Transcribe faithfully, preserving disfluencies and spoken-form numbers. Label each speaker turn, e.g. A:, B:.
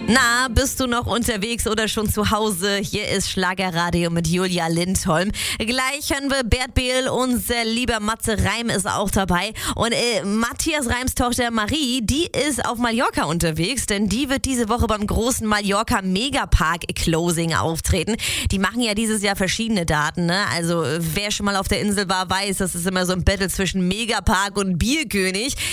A: Na, bist du noch unterwegs oder schon zu Hause? Hier ist Schlagerradio mit Julia Lindholm. Gleich hören wir Bert Behl, unser lieber Matze Reim ist auch dabei. Und äh, Matthias Reims Tochter Marie, die ist auf Mallorca unterwegs, denn die wird diese Woche beim großen Mallorca Megapark Closing auftreten. Die machen ja dieses Jahr verschiedene Daten, ne? Also wer schon mal auf der Insel war, weiß, das ist immer so ein Battle zwischen Megapark und Bierkönig.